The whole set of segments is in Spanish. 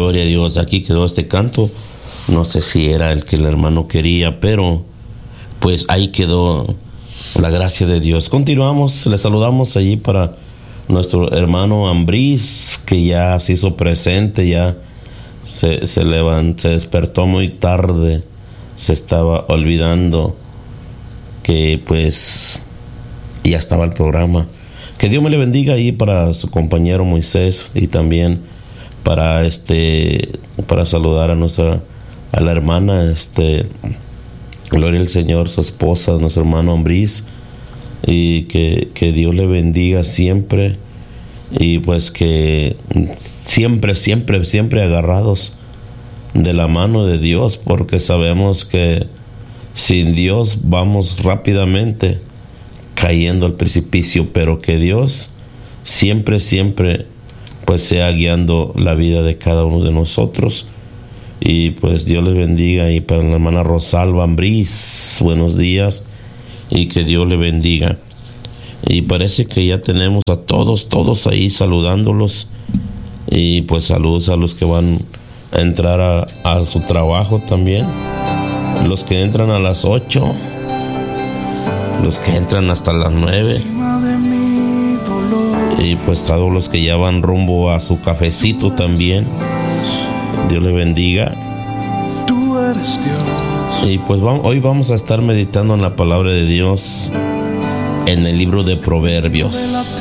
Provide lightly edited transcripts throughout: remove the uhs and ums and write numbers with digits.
Gloria a Dios. Aquí quedó este canto. No sé si era el que el hermano quería, pero pues ahí quedó la gracia de Dios. Continuamos, le saludamos allí para nuestro hermano Ambrís, que ya se hizo presente, ya se despertó muy tarde, se estaba olvidando que pues ya estaba el programa. Que Dios me le bendiga ahí para su compañero Moisés, y también para saludar a la hermana Gloria al Señor, su esposa, nuestro hermano Ambrís, y que Dios le bendiga siempre, y pues que siempre agarrados de la mano de Dios, porque sabemos que sin Dios vamos rápidamente cayendo al precipicio, pero que Dios siempre pues sea guiando la vida de cada uno de nosotros. Y pues Dios les bendiga. Y para la hermana Rosalba Ambrís, buenos días, y que Dios le bendiga. Y parece que ya tenemos a todos ahí saludándolos, y pues saludos a los que van a entrar a su trabajo también, los que entran a las 8, los que entran hasta las 9, y pues todos los que ya van rumbo a su cafecito también. Dios le bendiga. Tú eres Dios. Y pues hoy vamos a estar meditando en la palabra de Dios en el libro de Proverbios.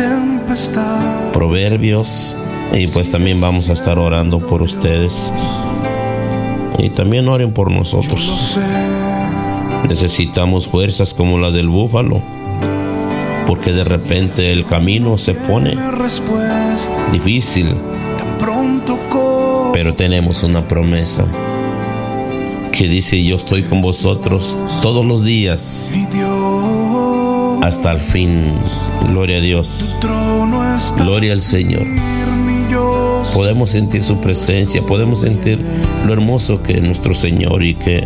Y pues también vamos a estar orando por ustedes. Y también oren por nosotros. Necesitamos fuerzas como la del búfalo, porque de repente el camino se pone difícil, pero tenemos una promesa que dice: yo estoy con vosotros todos los días hasta el fin. Gloria a Dios, gloria al Señor. Podemos sentir su presencia, podemos sentir lo hermoso que es nuestro Señor, y que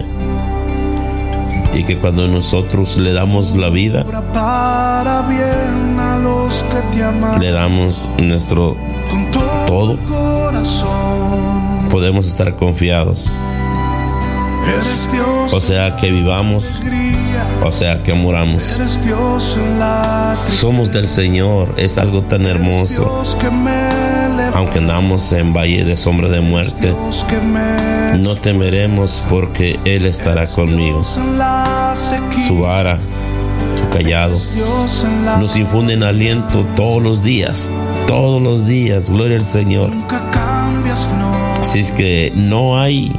cuando nosotros le damos la vida, le damos nuestro todo, podemos estar confiados. O sea que vivamos, o sea que muramos, somos del Señor. Es algo tan hermoso. Aunque andamos en valle de sombra de muerte, no temeremos, porque Él estará conmigo. Su vara, su callado nos infunden aliento todos los días. Gloria al Señor. Así es que no hay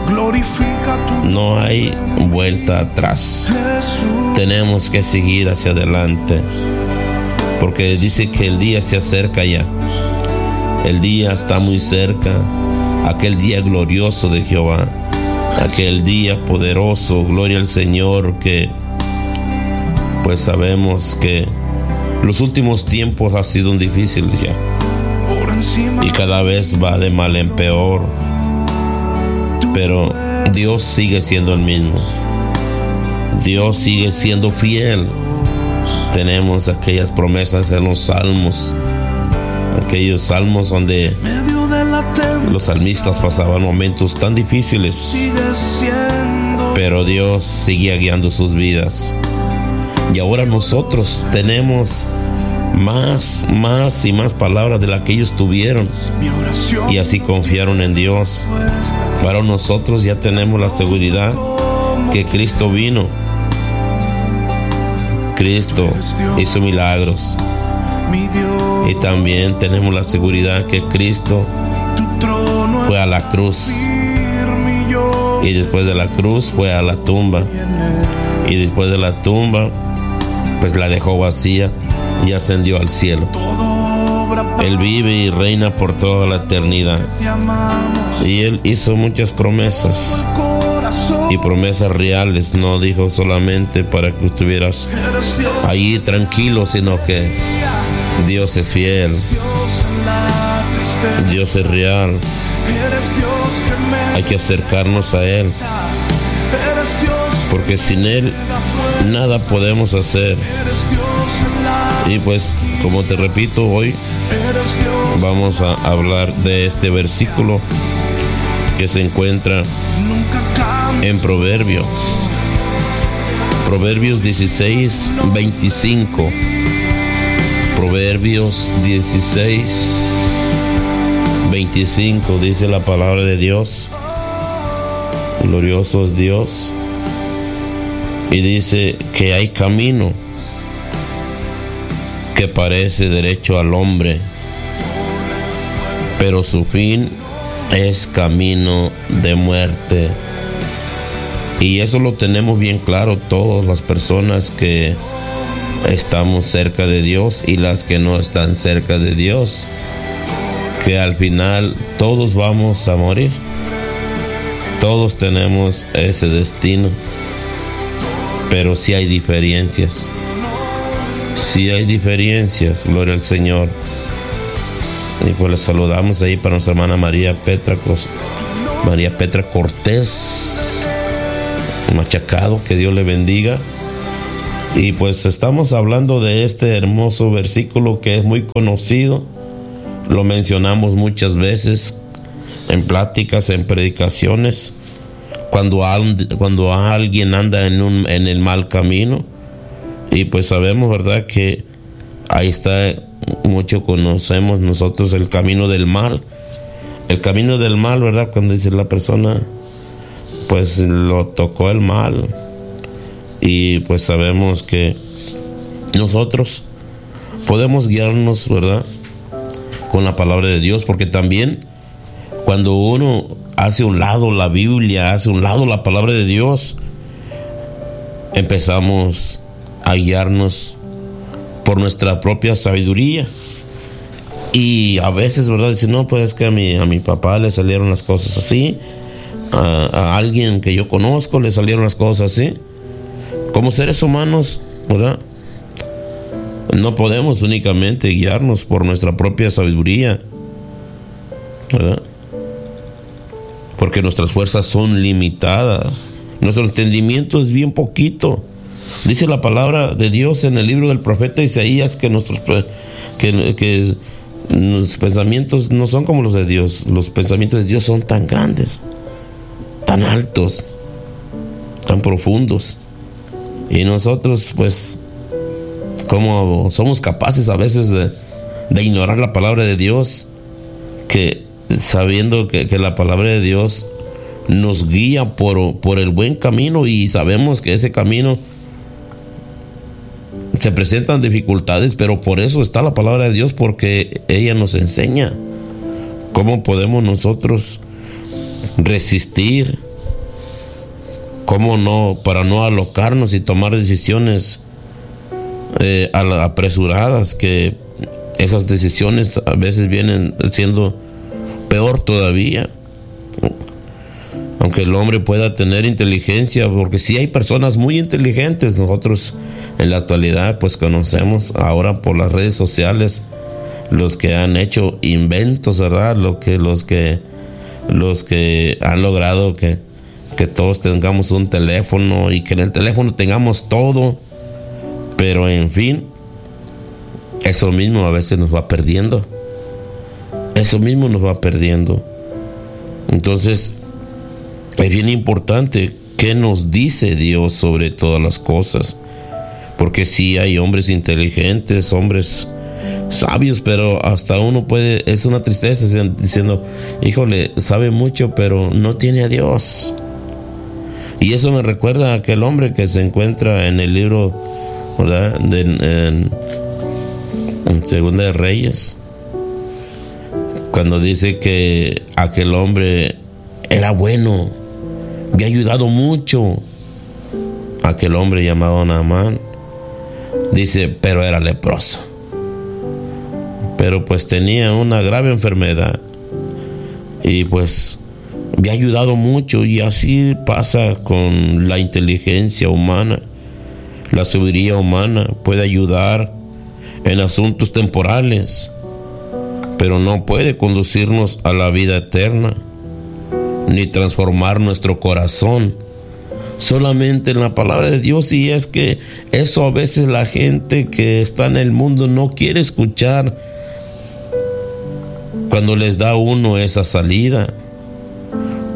vuelta atrás. Tenemos que seguir hacia adelante, porque dice que el día se acerca ya. El día está muy cerca, aquel día glorioso de Jehová, aquel día poderoso. Gloria al Señor, que pues sabemos que los últimos tiempos han sido difíciles ya, y cada vez va de mal en peor, pero Dios sigue siendo el mismo. Dios sigue siendo fiel. Tenemos aquellas promesas en los salmos, aquellos salmos donde los salmistas pasaban momentos tan difíciles, pero Dios seguía guiando sus vidas. Y ahora nosotros tenemos más y más palabras de las que ellos tuvieron, y así confiaron en Dios. Para nosotros ya tenemos la seguridad que Cristo vino. Cristo hizo milagros, y también tenemos la seguridad que Cristo fue a la cruz, y después de la cruz fue a la tumba, y después de la tumba pues la dejó vacía y ascendió al cielo. Él vive y reina por toda la eternidad, y Él hizo muchas promesas, y promesas reales. No dijo solamente para que estuvieras allí tranquilo, sino que Dios es fiel, Dios es real. Hay que acercarnos a Él, porque sin Él nada podemos hacer. Y pues, como te repito, hoy vamos a hablar de este versículo que se encuentra en Proverbios 16, 25. Proverbios 16, 25 dice la palabra de Dios. Glorioso es Dios. Y dice que hay camino que parece derecho al hombre, pero su fin es camino de muerte. Y eso lo tenemos bien claro todas las personas que estamos cerca de Dios y las que no están cerca de Dios, que al final todos vamos a morir. Todos tenemos ese destino, pero sí hay diferencias. Sí hay diferencias, gloria al Señor. Y pues le saludamos ahí para nuestra hermana María Petra Cortés Machacado, que Dios le bendiga. Y pues estamos hablando de este hermoso versículo que es muy conocido. Lo mencionamos muchas veces en pláticas, en predicaciones, cuando alguien anda en el mal camino. Y pues sabemos, ¿verdad?, que ahí está, mucho conocemos nosotros el camino del mal. El camino del mal, ¿verdad?, cuando dice la persona, pues lo tocó el mal. Y pues sabemos que nosotros podemos guiarnos, ¿verdad?, con la palabra de Dios, porque también cuando uno hace a un lado la Biblia, hace a un lado la palabra de Dios, empezamos a guiarnos por nuestra propia sabiduría. Y a veces, ¿verdad?, dice, no, pues es que a mi papá le salieron las cosas así, a alguien que yo conozco le salieron las cosas así. Como seres humanos, ¿verdad?, no podemos únicamente guiarnos por nuestra propia sabiduría, ¿verdad?, porque nuestras fuerzas son limitadas. Nuestro entendimiento es bien poquito. Dice la palabra de Dios en el libro del profeta Isaías que nuestros pensamientos no son como los de Dios. Los pensamientos de Dios son tan grandes, tan altos, tan profundos. Y nosotros, pues, como somos capaces a veces de ignorar la palabra de Dios, que sabiendo que la palabra de Dios nos guía por el buen camino, y sabemos que ese camino se presentan dificultades, pero por eso está la palabra de Dios, porque ella nos enseña cómo podemos nosotros resistir, cómo no, para no alocarnos y tomar decisiones apresuradas, que esas decisiones a veces vienen siendo peor todavía. Aunque el hombre pueda tener inteligencia, porque sí hay personas muy inteligentes. Nosotros en la actualidad pues conocemos ahora por las redes sociales los que han hecho inventos, ¿verdad? Los que han logrado que todos tengamos un teléfono y que en el teléfono tengamos todo. Pero en fin, eso mismo a veces nos va perdiendo. Entonces es bien importante qué nos dice Dios sobre todas las cosas, porque sí hay hombres inteligentes, hombres sabios, pero hasta uno es una tristeza diciendo, híjole, sabe mucho pero no tiene a Dios. Y eso me recuerda a aquel hombre que se encuentra en el libro, ¿verdad?, en Segunda de Reyes, cuando dice que aquel hombre era bueno, había ayudado mucho. Aquel hombre llamado Naamán, dice, pero era leproso, pero pues tenía una grave enfermedad, y pues había ayudado mucho. Y así pasa con la inteligencia humana. La sabiduría humana puede ayudar en asuntos temporales, pero no puede conducirnos a la vida eterna, ni transformar nuestro corazón. Solamente en la palabra de Dios. Y es que eso a veces la gente que está en el mundo no quiere escuchar cuando les da uno esa salida,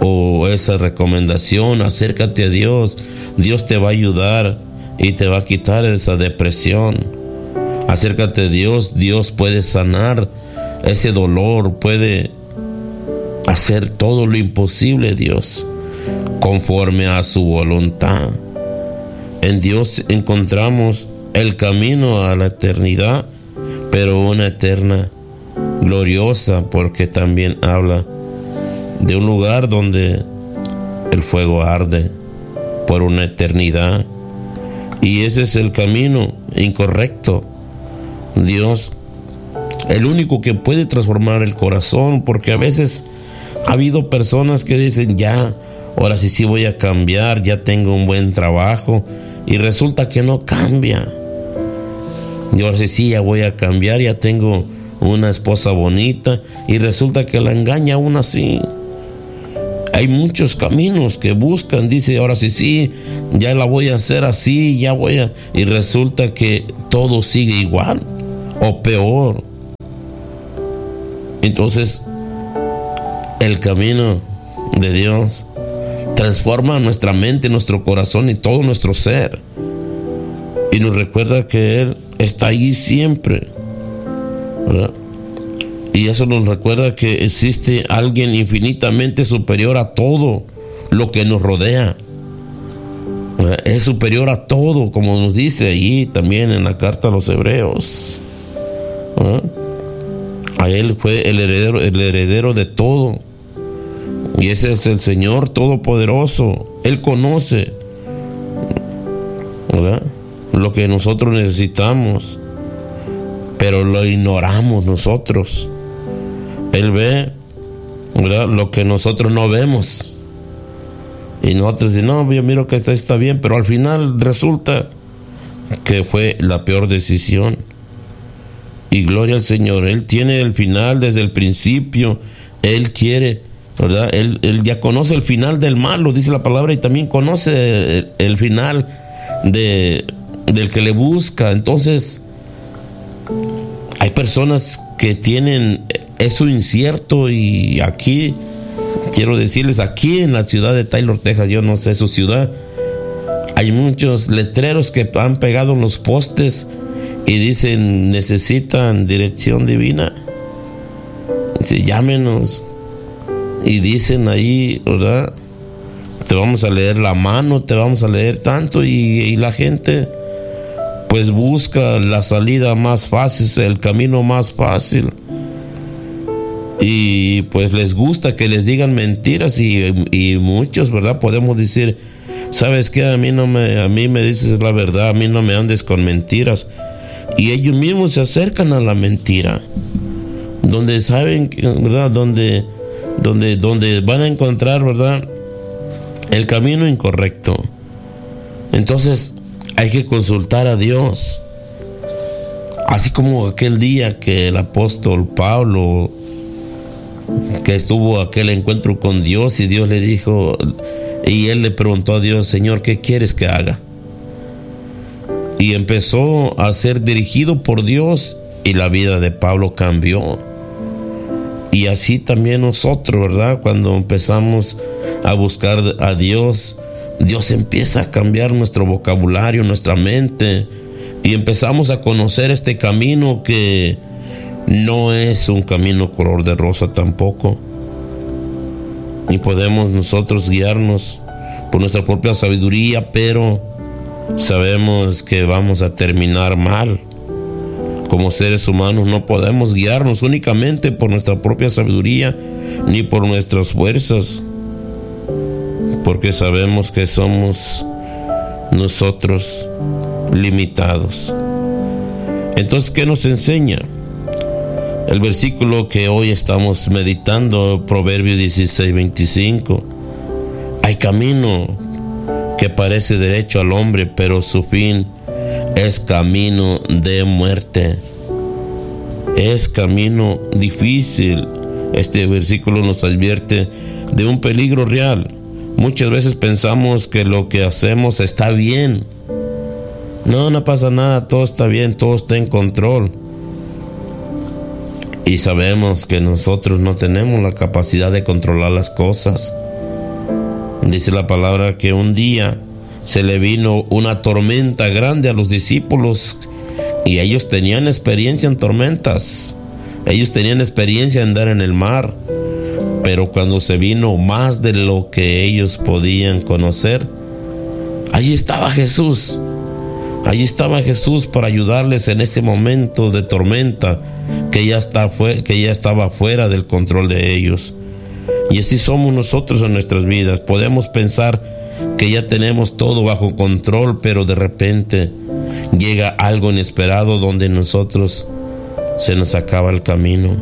o esa recomendación: acércate a Dios, Dios te va a ayudar y te va a quitar esa depresión. Acércate a Dios, Dios puede sanar ese dolor, puede hacer todo lo imposible, Dios, conforme a su voluntad. En Dios encontramos el camino a la eternidad, pero una eterna gloriosa, porque también habla de un lugar donde el fuego arde por una eternidad, y ese es el camino incorrecto. Dios, el único que puede transformar el corazón, porque a veces ha habido personas que dicen: ya, ahora sí voy a cambiar, ya tengo un buen trabajo, y resulta que no cambia. Y ahora sí ya voy a cambiar, ya tengo una esposa bonita, y resulta que la engaña aún así. Hay muchos caminos que buscan, dice: ahora sí, ya la voy a hacer así, y resulta que todo sigue igual o peor. Entonces, el camino de Dios transforma nuestra mente, nuestro corazón y todo nuestro ser, y nos recuerda que Él está allí siempre, ¿verdad? Y eso nos recuerda que existe alguien infinitamente superior a todo lo que nos rodea. Es superior a todo, como nos dice allí también en la carta a los Hebreos. A Él fue el heredero de todo. Y ese es el Señor Todopoderoso. Él conoce, ¿verdad?, lo que nosotros necesitamos, pero lo ignoramos nosotros. Él ve, ¿verdad?, lo que nosotros no vemos. Y nosotros decimos: no, yo miro que está bien, pero al final resulta que fue la peor decisión. Y gloria al Señor, Él tiene el final desde el principio. Él quiere, ¿verdad? Él ya conoce el final del malo, dice la palabra, y también conoce el final del que le busca. Entonces, hay personas que tienen eso incierto, y aquí quiero decirles, aquí en la ciudad de Taylor, Texas, yo no sé su ciudad, hay muchos letreros que han pegado en los postes y dicen: necesitan dirección divina, dice: llámenos. Y dicen ahí, ¿verdad?, te vamos a leer la mano, te vamos a leer tanto, y la gente pues busca la salida más fácil, el camino más fácil, y pues les gusta que les digan mentiras, y muchos, ¿verdad?, podemos decir: ¿sabes qué? A mí me dices la verdad, a mí no me andes con mentiras. Y ellos mismos se acercan a la mentira, donde saben, ¿verdad?, donde van a encontrar, ¿verdad?, el camino incorrecto. Entonces hay que consultar a Dios, así como aquel día que el apóstol Pablo, que estuvo aquel encuentro con Dios, y Dios le dijo, y él le preguntó a Dios: Señor, ¿qué quieres que haga? Y empezó a ser dirigido por Dios, y la vida de Pablo cambió. Y así también nosotros, ¿verdad?, cuando empezamos a buscar a Dios, Dios empieza a cambiar nuestro vocabulario, nuestra mente, y empezamos a conocer este camino, que no es un camino color de rosa tampoco, y podemos nosotros guiarnos por nuestra propia sabiduría, pero sabemos que vamos a terminar mal. Como seres humanos no podemos guiarnos únicamente por nuestra propia sabiduría ni por nuestras fuerzas, porque sabemos que somos nosotros limitados. Entonces, ¿qué nos enseña? El versículo que hoy estamos meditando, Proverbios 16:25. Hay camino que parece derecho al hombre, pero su fin es camino de muerte. Es camino difícil. Este versículo nos advierte de un peligro real. Muchas veces pensamos que lo que hacemos está bien. No pasa nada, todo está bien, todo está en control. Y sabemos que nosotros no tenemos la capacidad de controlar las cosas. Dice la palabra que un día se le vino una tormenta grande a los discípulos y ellos tenían experiencia en tormentas. Ellos tenían experiencia en andar en el mar. Pero cuando se vino más de lo que ellos podían conocer, allí estaba Jesús. Allí estaba Jesús para ayudarles en ese momento de tormenta que ya estaba fuera del control de ellos. Y así somos nosotros en nuestras vidas. Podemos pensar que ya tenemos todo bajo control, pero de repente llega algo inesperado donde nosotros se nos acaba el camino.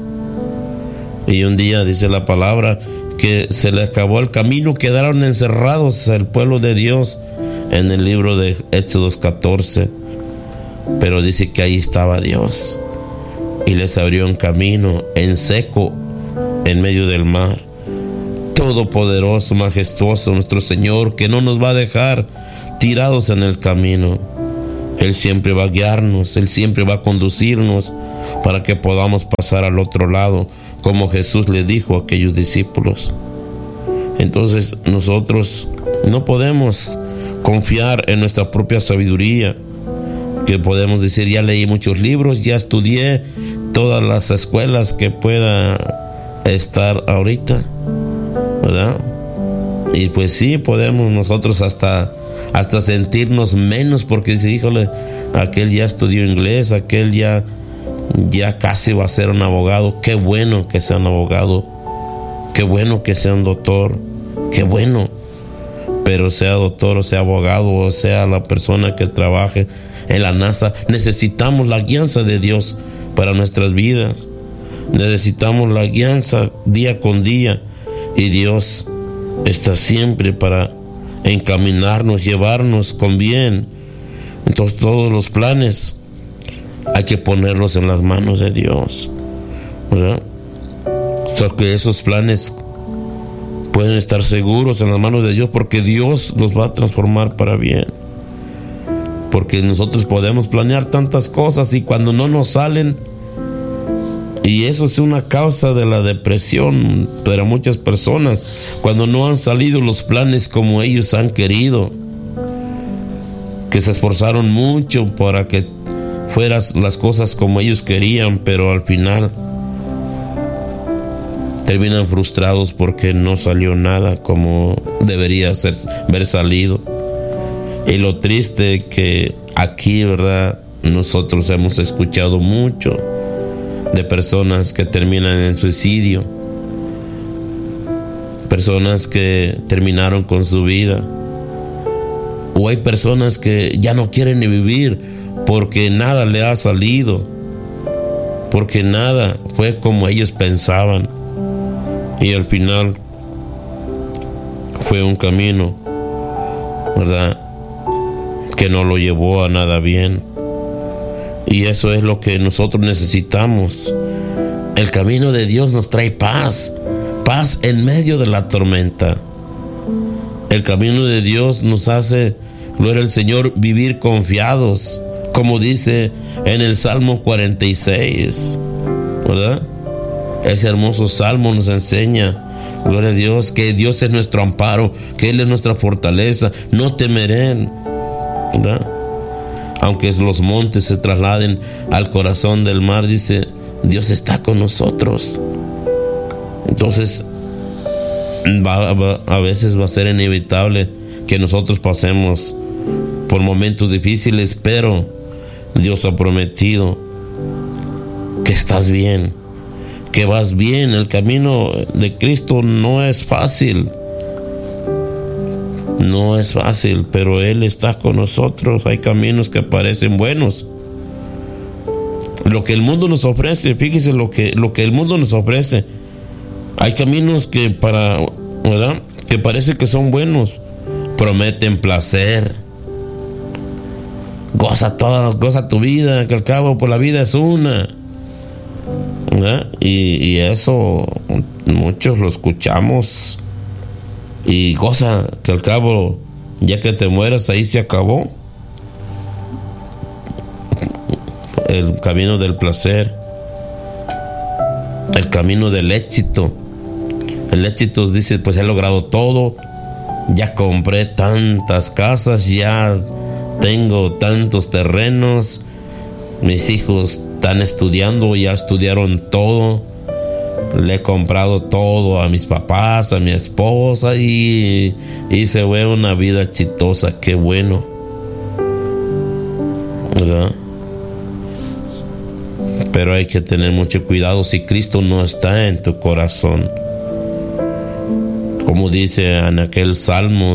Y un día dice la palabra que se le acabó el camino, quedaron encerrados el pueblo de Dios en el libro de Éxodo 14. Pero dice que ahí estaba Dios y les abrió un camino en seco en medio del mar. Todopoderoso, majestuoso nuestro Señor, que no nos va a dejar tirados en el camino. Él siempre va a guiarnos, Él siempre va a conducirnos para que podamos pasar al otro lado, como Jesús le dijo a aquellos discípulos. Entonces nosotros no podemos confiar en nuestra propia sabiduría, que podemos decir, ya leí muchos libros, ya estudié todas las escuelas que pueda estar ahorita, ¿verdad? Y pues sí, podemos nosotros hasta sentirnos menos, porque dice, híjole, aquel ya estudió inglés, aquel ya casi va a ser un abogado. Qué bueno que sea un abogado, qué bueno que sea un doctor, qué bueno. Pero sea doctor o sea abogado o sea la persona que trabaje en la NASA, necesitamos la guianza de Dios para nuestras vidas. Necesitamos la guianza día con día, y Dios está siempre para encaminarnos, llevarnos con bien. Entonces todos los planes hay que ponerlos en las manos de Dios, ¿verdad? Porque esos planes pueden estar seguros en las manos de Dios, porque Dios los va a transformar para bien. Porque nosotros podemos planear tantas cosas y cuando no nos salen, y eso es una causa de la depresión para muchas personas, cuando no han salido los planes como ellos han querido, que se esforzaron mucho para que fueran las cosas como ellos querían, pero al final terminan frustrados porque no salió nada como debería haber salido. Y lo triste que aquí, ¿verdad?, nosotros hemos escuchado mucho de personas que terminan en suicidio, personas que terminaron con su vida, o hay personas que ya no quieren ni vivir porque nada le ha salido, porque nada fue como ellos pensaban, y al final fue un camino, ¿verdad?, que no lo llevó a nada bien. Y eso es lo que nosotros necesitamos. El camino de Dios nos trae paz, paz en medio de la tormenta. El camino de Dios nos hace, gloria al Señor, vivir confiados, como dice en el Salmo 46, ¿verdad? Ese hermoso salmo nos enseña, gloria a Dios, que Dios es nuestro amparo, que Él es nuestra fortaleza, no temeré, ¿verdad? Aunque los montes se trasladen al corazón del mar, dice, Dios está con nosotros. Entonces, a veces va a ser inevitable que nosotros pasemos por momentos difíciles, pero Dios ha prometido que estás bien, que vas bien. El camino de Cristo no es fácil. No es fácil, pero Él está con nosotros. Hay caminos que parecen buenos. Lo que el mundo nos ofrece, fíjese lo que el mundo nos ofrece. Hay caminos que ¿verdad?, que parece que son buenos. Prometen placer. Goza tu vida, que al cabo por la vida es una, ¿verdad? Y eso muchos lo escuchamos. Y goza, que al cabo, ya que te mueras, ahí se acabó. El camino del placer, el camino del éxito. El éxito dice, pues he logrado todo, ya compré tantas casas, ya tengo tantos terrenos, mis hijos están estudiando, ya estudiaron todo, le he comprado todo a mis papás, a mi esposa y se ve una vida exitosa, qué bueno, ¿verdad? Pero hay que tener mucho cuidado si Cristo no está en tu corazón. Como dice en aquel salmo,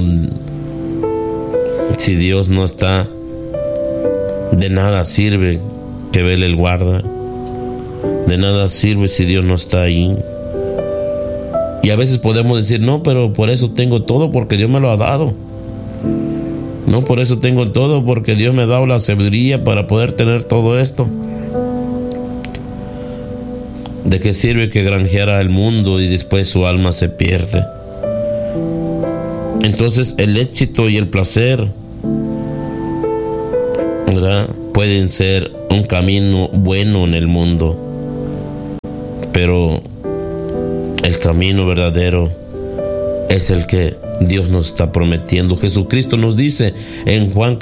si Dios no está, de nada sirve que vele el guarda. De nada sirve si Dios no está ahí. Y a veces podemos decir, no, pero por eso tengo todo, porque Dios me lo ha dado. No, por eso tengo todo, porque Dios me ha dado la sabiduría para poder tener todo esto. ¿De qué sirve que granjeara el mundo y después su alma se pierde? Entonces el éxito y el placer, ¿verdad?, pueden ser un camino bueno en el mundo, pero el camino verdadero es el que Dios nos está prometiendo. Jesucristo nos dice en Juan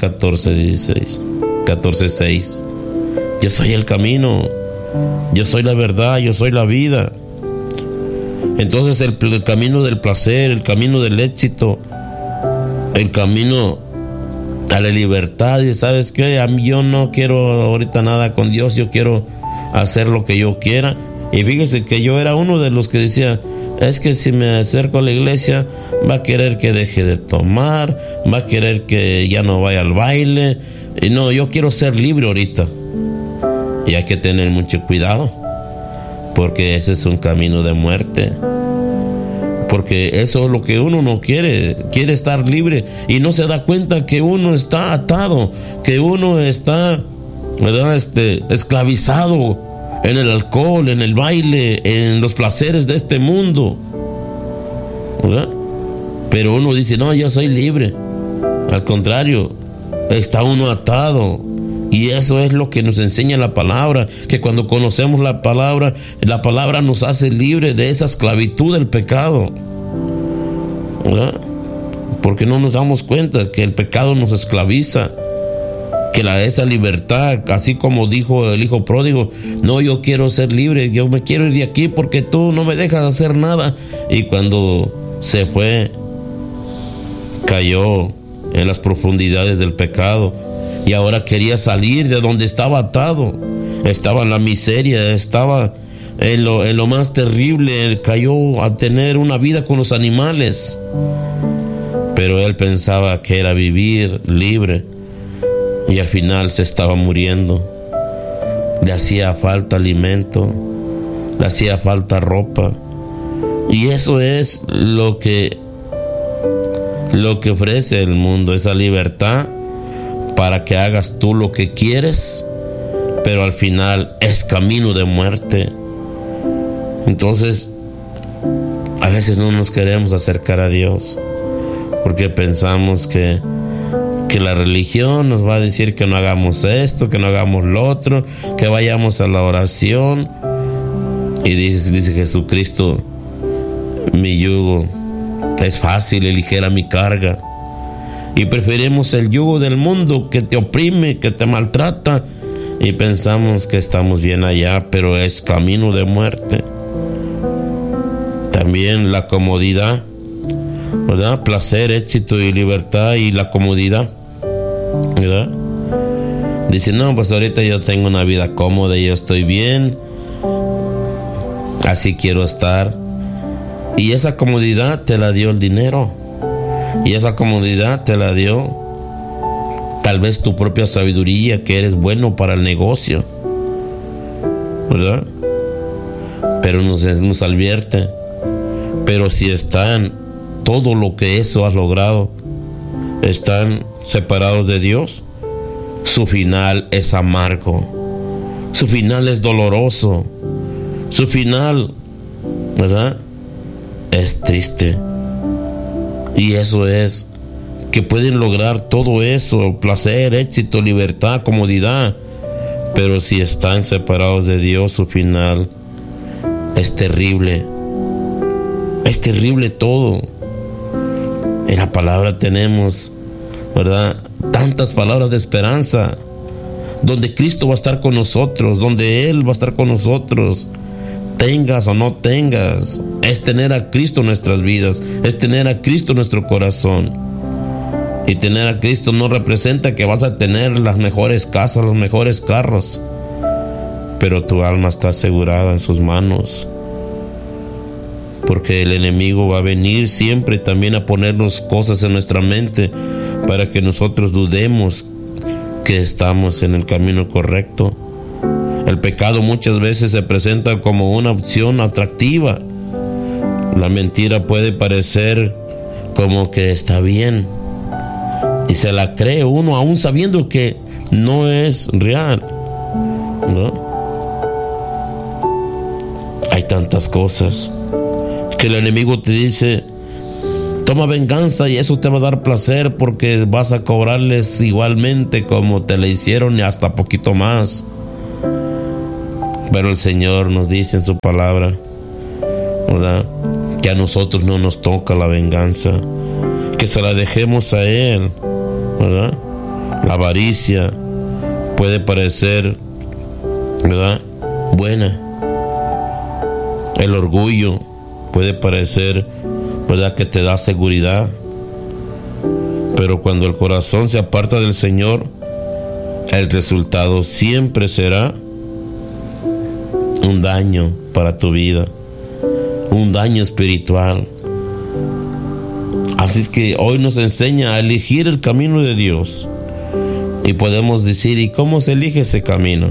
14:6, yo soy el camino, yo soy la verdad, yo soy la vida. Entonces el camino del placer, el camino del éxito, el camino a la libertad, y ¿sabes qué? Yo no quiero ahorita nada con Dios, yo quiero hacer lo que yo quiera. Y fíjese que yo era uno de los que decía, es que si me acerco a la iglesia va a querer que deje de tomar, va a querer que ya no vaya al baile. Y no, yo quiero ser libre ahorita. Y hay que tener mucho cuidado, porque ese es un camino de muerte. Porque eso es lo que uno no quiere estar libre y no se da cuenta que uno está atado, que uno está, ¿verdad?, esclavizado en el alcohol, en el baile, en los placeres de este mundo, ¿verdad? Pero uno dice, no, yo soy libre. Al contrario, está uno atado. Y eso es lo que nos enseña la palabra, que cuando conocemos la palabra nos hace libre de esa esclavitud del pecado, ¿verdad? Porque no nos damos cuenta que el pecado nos esclaviza, que esa libertad, así como dijo el hijo pródigo, no, yo quiero ser libre, yo me quiero ir de aquí porque tú no me dejas hacer nada. Y cuando se fue, cayó en las profundidades del pecado. Y ahora quería salir de donde estaba atado. Estaba en la miseria, estaba en lo más terrible. Cayó a tener una vida con los animales. Pero él pensaba que era vivir libre. Y al final se estaba muriendo. Le hacía falta alimento, le hacía falta ropa. Y eso es lo que ofrece el mundo, esa libertad para que hagas tú lo que quieres, pero al final es camino de muerte. Entonces, a veces no nos queremos acercar a Dios porque pensamos que la religión nos va a decir que no hagamos esto, que no hagamos lo otro, que vayamos a la oración. Y dice Jesucristo, mi yugo es fácil y ligera mi carga. Y preferimos el yugo del mundo que te oprime, que te maltrata, y pensamos que estamos bien allá, pero es camino de muerte. También la comodidad, ¿verdad? Placer, éxito y libertad y la comodidad, ¿verdad? Dice, no, pues ahorita yo tengo una vida cómoda y yo estoy bien, así quiero estar. Y esa comodidad te la dio el dinero. Y esa comodidad te la dio tal vez tu propia sabiduría, que eres bueno para el negocio, ¿verdad? Pero nos advierte, pero si están, todo lo que eso has logrado, están separados de Dios, su final es amargo, su final es doloroso, su final, ¿verdad?, es triste. Y eso es que pueden lograr todo eso, placer, éxito, libertad, comodidad, pero si están separados de Dios, su final es terrible. Es terrible todo. El la palabra tenemos, ¿verdad? Tantas palabras de esperanza, donde Cristo va a estar con nosotros, donde Él va a estar con nosotros. Tengas o no tengas, es tener a Cristo en nuestras vidas, es tener a Cristo en nuestro corazón. Y tener a Cristo no representa que vas a tener las mejores casas, los mejores carros, pero tu alma está asegurada en sus manos, porque el enemigo va a venir siempre también a ponernos cosas en nuestra mente para que nosotros dudemos que estamos en el camino correcto. El pecado muchas veces se presenta como una opción atractiva. La mentira puede parecer como que está bien y se la cree uno aún sabiendo que no es real, ¿no? Hay tantas cosas que el enemigo te dice: toma venganza y eso te va a dar placer porque vas a cobrarles igualmente como te le hicieron y hasta poquito más. Pero el Señor nos dice en su palabra, ¿verdad?, que a nosotros no nos toca la venganza, que se la dejemos a Él, ¿verdad? La avaricia puede parecer, ¿verdad?, buena. El orgullo puede parecer, ¿verdad?, que te da seguridad. Pero cuando el corazón se aparta del Señor, el resultado siempre será un daño para tu vida, un daño espiritual. Así es que hoy nos enseña a elegir el camino de Dios. Y podemos decir: ¿y cómo se elige ese camino?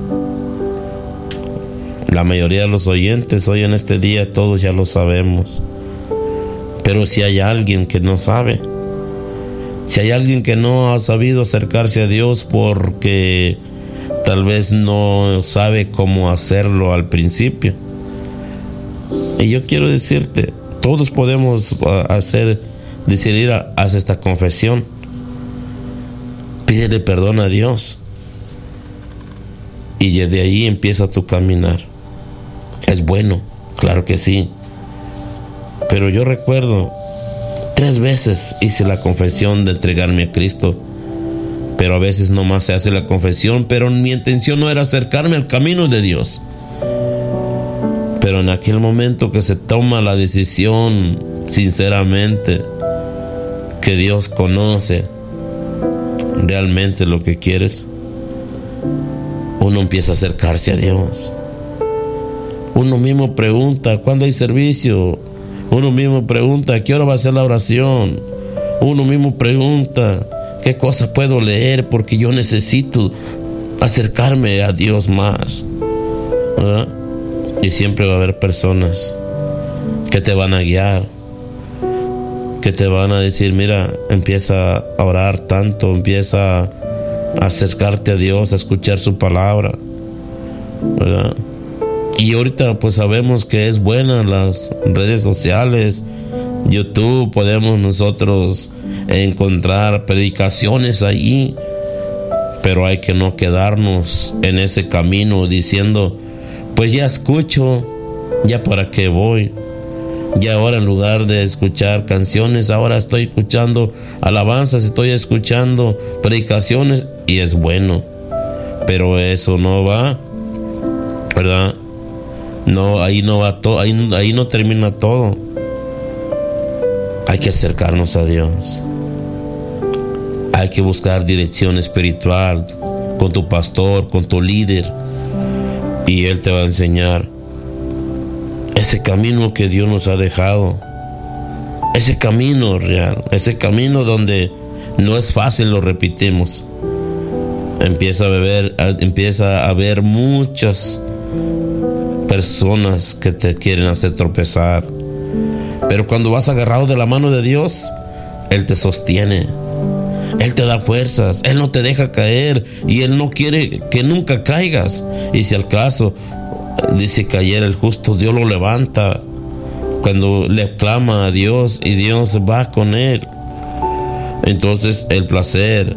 La mayoría de los oyentes hoy en este día todos ya lo sabemos. Pero si hay alguien que no sabe, si hay alguien que no ha sabido acercarse a Dios porque tal vez no sabe cómo hacerlo al principio, y yo quiero decirte, todos podemos decidir haz esta confesión, pídele perdón a Dios y de ahí empieza tu caminar. Es bueno, claro que sí, pero yo recuerdo 3 veces hice la confesión de entregarme a Cristo, pero a veces nomás se hace la confesión, pero mi intención no era acercarme al camino de Dios. Pero en aquel momento que se toma la decisión sinceramente, que Dios conoce realmente lo que quieres, uno empieza a acercarse a Dios. Uno mismo pregunta: ¿cuándo hay servicio? Uno mismo pregunta: ¿a qué hora va a ser la oración? Uno mismo pregunta: ¿qué cosa puedo leer? Porque yo necesito acercarme a Dios más, ¿verdad? Y siempre va a haber personas que te van a guiar, que te van a decir: mira, empieza a orar tanto, empieza a acercarte a Dios, a escuchar su palabra, ¿verdad? Y ahorita pues sabemos que es buena las redes sociales, YouTube, podemos nosotros encontrar predicaciones allí, pero hay que no quedarnos en ese camino diciendo: pues ya escucho, ya para qué voy, ya ahora en lugar de escuchar canciones, ahora estoy escuchando alabanzas, estoy escuchando predicaciones, y es bueno, pero eso no va, ¿verdad? No, ahí no va todo, ahí no termina todo. Hay que acercarnos a Dios. Hay que buscar dirección espiritual con tu pastor, con tu líder, y Él te va a enseñar ese camino que Dios nos ha dejado, ese camino real, ese camino donde no es fácil, lo repetimos. Empieza a haber muchas personas que te quieren hacer tropezar, pero cuando vas agarrado de la mano de Dios, Él te sostiene, Él te da fuerzas, Él no te deja caer, y Él no quiere que nunca caigas. Y si al caso dice caer el justo, Dios lo levanta cuando le clama a Dios, y Dios va con él. Entonces el placer,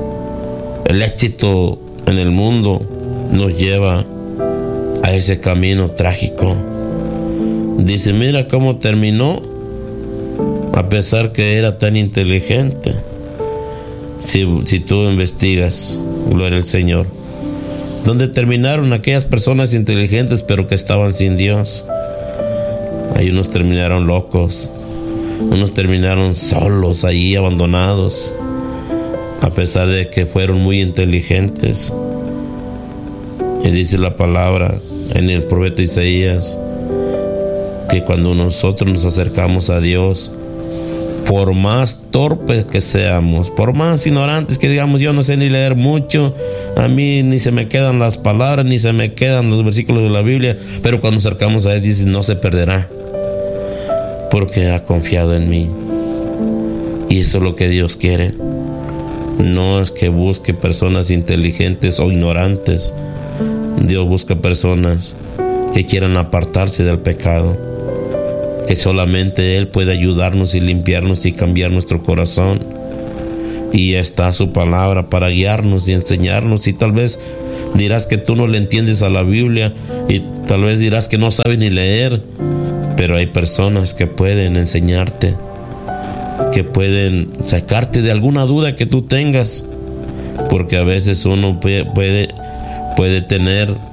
el éxito en el mundo nos lleva a ese camino trágico. Dice: mira cómo terminó a pesar que era tan inteligente. Si tú investigas, gloria al Señor, ¿dónde terminaron aquellas personas inteligentes pero que estaban sin Dios? Hay unos terminaron locos, unos terminaron solos ahí, abandonados, a pesar de que fueron muy inteligentes. Y dice la palabra en el profeta Isaías que cuando nosotros nos acercamos a Dios, por más torpes que seamos, por más ignorantes que digamos, yo no sé ni leer mucho, a mí ni se me quedan las palabras, ni se me quedan los versículos de la Biblia, pero cuando nos acercamos a Él dice, no se perderá, porque ha confiado en mí. Y eso es lo que Dios quiere. No es que busque personas inteligentes o ignorantes. Dios busca personas que quieran apartarse del pecado, que solamente Él puede ayudarnos y limpiarnos y cambiar nuestro corazón. Y está su palabra para guiarnos y enseñarnos. Y tal vez dirás que tú no le entiendes a la Biblia, y tal vez dirás que no sabes ni leer, pero hay personas que pueden enseñarte, que pueden sacarte de alguna duda que tú tengas, porque a veces uno puede tener